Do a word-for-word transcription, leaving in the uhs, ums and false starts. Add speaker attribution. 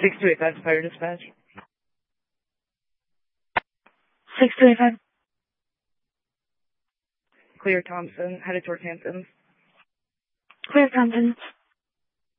Speaker 1: six two eight five, Fire Dispatch.
Speaker 2: six two eight five.
Speaker 1: Clear Thompson, headed towards Hamptons.
Speaker 2: Clear Thompson.